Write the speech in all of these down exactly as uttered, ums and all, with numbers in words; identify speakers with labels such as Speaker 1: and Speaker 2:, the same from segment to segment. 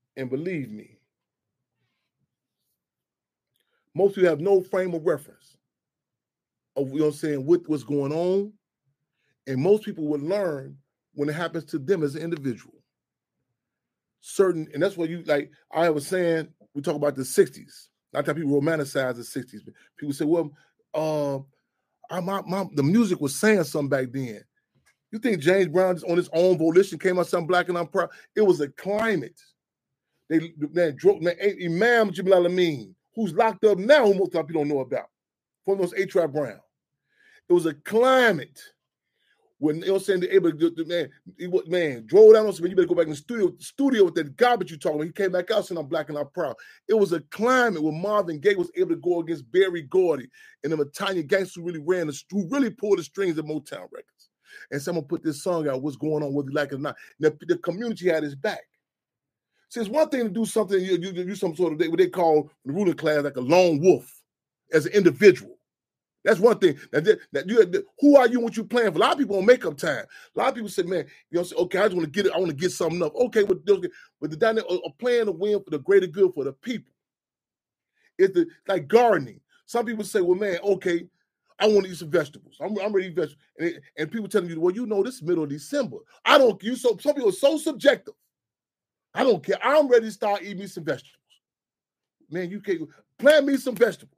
Speaker 1: And believe me, most people have no frame of reference of, you know what I'm saying, what, what's going on. And most people will learn when it happens to them as an individual. Certain, and that's what you, like I was saying, we talk about the sixties. Not that people romanticize the sixties, but people say, well, uh, I, my, my, the music was saying something back then. You think James Brown just on his own volition came out something black and I'm proud? It was a climate. They man, drove, man Imam Jamil Al-Amin, who's locked up now, who most people don't know about, from those A-Trap Brown. It was a climate when, you know what I'm saying, they're able to do, man, he, man, drove down on something, you better go back in the studio, studio with that garbage you talking about. He came back out saying, I'm black and I'm proud. It was a climate where Marvin Gaye was able to go against Berry Gordy and them Italian gangsters who really ran, the, who really pulled the strings of Motown records. And someone put this song out, what's going on, whether you like it or not. The, the community had his back. See, it's one thing to do something, you, you, you do some sort of, what they call the ruling class, like a lone wolf as an individual. That's one thing. That, that you, that, who are you when you playing for? A lot of people on makeup time. A lot of people say, man, you know, say, okay, I just want to get it. I want to get something up. Okay, but, but the dynamic of playing to win for the greater good for the people. It's the, like gardening. Some people say, well, man, okay, I want to eat some vegetables. I'm, I'm ready to eat vegetables. And, it, and people telling you, well, you know, this is middle of December. I don't, you so, some people are so subjective. I don't care. I'm ready to start eating me some vegetables. Man, you can't, plant me some vegetables.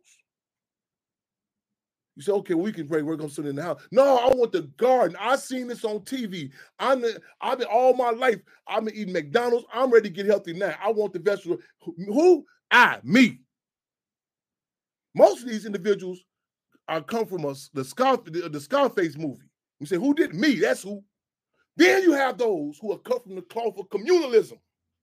Speaker 1: You say, okay, we can pray. We're going to sit in the house. No, I want the garden. I seen this on T V. I'm, I've been all my life. I've been eating McDonald's. I'm ready to get healthy now. I want the vegetables. Who? I, me. Most of these individuals are come from us, the Scar, the, the Scarface movie. You say, who did me? That's who. Then you have those who are cut from the cloth of communalism.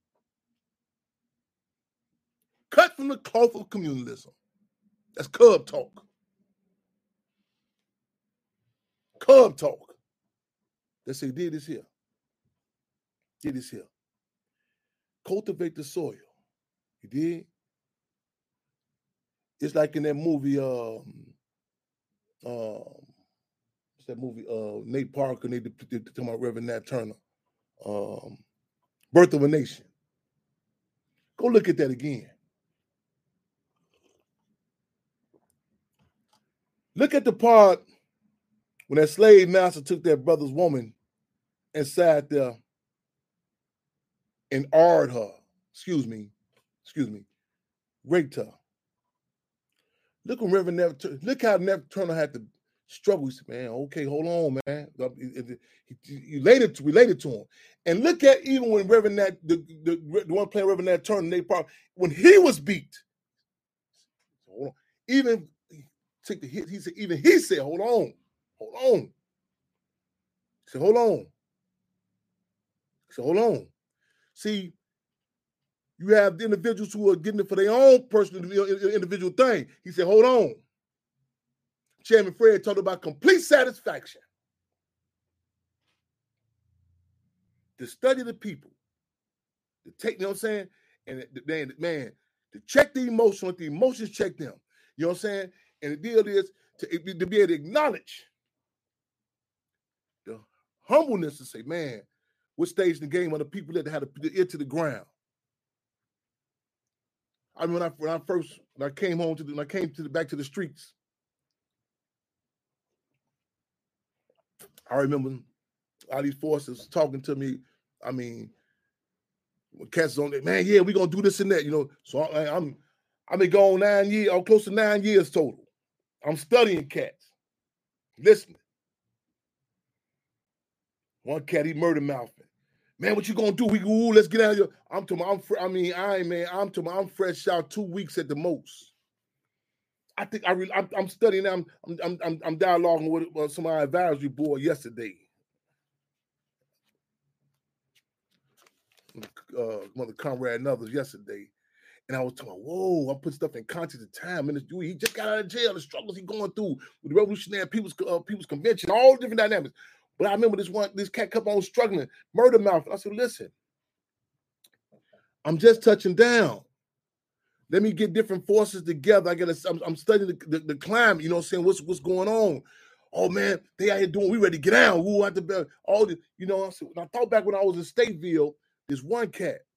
Speaker 1: Cut from the cloth of communalism. That's Cub talk. Cub talk. They say, did this here. Did this here. Cultivate the soil. You did? It's like in that movie, um, um, what's that movie? Uh, Nate Parker, and they talking about Reverend Nat Turner. Um, Birth of a Nation. Go look at that again. Look at the part when that slave master took that brother's woman and sat there and awed her, excuse me, excuse me, raped her. Look when Reverend Nat, look how Nat Turner had to struggle. He said, man, okay, hold on, man. You related to, related to him. And look at even when Reverend Nat, the, the, the one playing Reverend Nat Turner, Nate Parker, when he was beat, hold on, even took the hit, he said, even he said, hold on, hold on. He said, hold on. He said, hold on. See, you have the individuals who are getting it for their own personal individual thing. He said, hold on. Chairman Fred talked about complete satisfaction. To study the people, to take, you know what I'm saying? And man, man, to check the emotion, let the emotions check them. You know what I'm saying? And the deal is to, to be able to acknowledge the humbleness to say, man, what stage in the game are the people that had to put the ear to the ground? I mean, when I, when I first, when I came home to the, when I came to the, back to the streets, I remember all these forces talking to me. I mean, when cats on there, man, yeah, we're going to do this and that, you know. So I, I'm, I've been gone nine years, I'm close to nine years total. I'm studying cats, listening. One cat, he murder mouthing. Man, what you gonna do? We go, ooh, let's get out of here. I'm talking, I'm, I mean, I ain't, man, I'm talking, I'm fresh out two weeks at the most. I think I really, I'm, I'm studying. I'm, I'm, I'm, I'm dialoguing with uh, some of our advisory board yesterday. Uh, Mother Conrad and others yesterday, and I was talking, whoa, I put stuff in context of time. And dude, he just got out of jail, the struggles he going through with the Revolutionary People's uh, People's Convention, all different dynamics. But I remember this one, this cat kept on struggling, murder mouth. I said, listen, I'm just touching down. Let me get different forces together. I gotta, I'm, I'm studying the, the, the climate, you know what I'm saying? What's what's going on? Oh man, they out here doing, we ready to get out. Who out the all the, you know, I said, I thought back when I was in Stateville, this one cat,